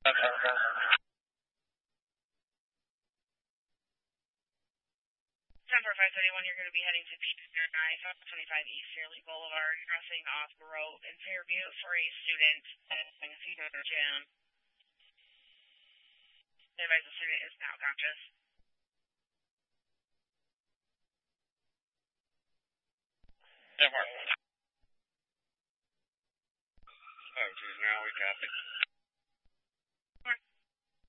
10 571, you're going to be heading to Pier 525 East Fairley Boulevard, crossing off Grove and Fairview for a student and a feeder gym. Advise the student is now conscious. Oh, geez, now we got it.